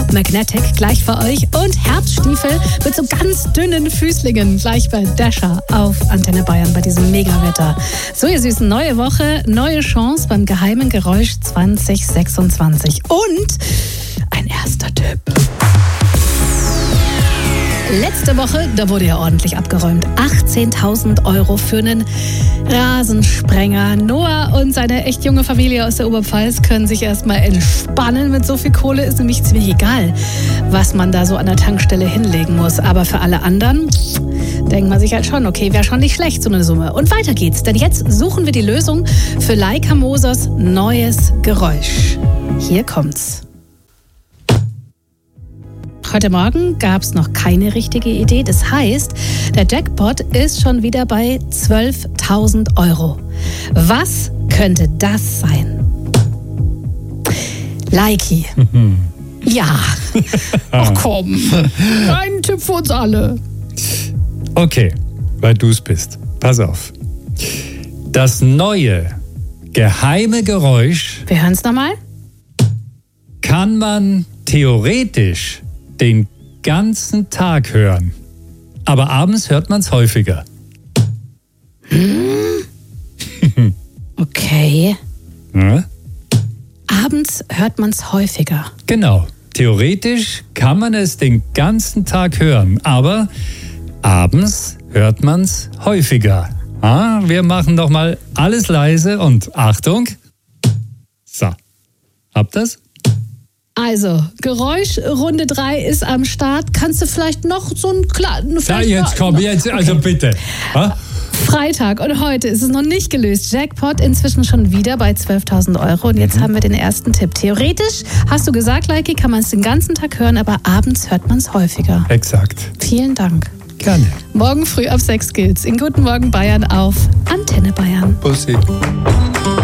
Magnetic gleich für euch und Herbststiefel mit so ganz dünnen Füßlingen gleich bei Dasher auf Antenne Bayern bei diesem Megawetter. So ihr Süßen, neue Woche, neue Chance beim geheimen Geräusch 2026. Und ein erster Tipp. Letzte Woche, da wurde ja ordentlich abgeräumt. 18.000 € für einen Rasensprenger. Noah und seine echt junge Familie aus der Oberpfalz können sich erstmal entspannen. Mit so viel Kohle ist nämlich ziemlich egal, was man da so an der Tankstelle hinlegen muss. Aber für alle anderen denkt man sich halt schon, okay, wäre schon nicht schlecht, so eine Summe. Und weiter geht's, denn jetzt suchen wir die Lösung für Laika Mosers neues Geräusch. Hier kommt's. Heute Morgen gab es noch keine richtige Idee. Das heißt, der Jackpot ist schon wieder bei 12.000 €. Was könnte das sein? Laiki. Ja. Ach komm. Ein Tipp für uns alle. Okay, weil du es bist. Pass auf. Das neue, geheime Geräusch. Wir hören es nochmal. Kann man theoretisch den ganzen Tag hören. Aber abends hört man es häufiger. Okay. Ja? Abends hört man es häufiger. Genau. Theoretisch kann man es den ganzen Tag hören, aber abends hört man es häufiger. Wir machen doch mal alles leise und Achtung. So. Habt ihr's? Also, Geräusch, Runde 3 ist am Start. Kannst du vielleicht noch so einen kleinen... Ja, jetzt komm, jetzt, also bitte. Ha? Freitag und heute ist es noch nicht gelöst. Jackpot inzwischen schon wieder bei 12.000 € und jetzt haben wir den ersten Tipp. Theoretisch, hast du gesagt, Laiki, kann man es den ganzen Tag hören, aber abends hört man es häufiger. Exakt. Vielen Dank. Gerne. Morgen früh ab 6 gilt's. In Guten Morgen Bayern auf Antenne Bayern. Bussi.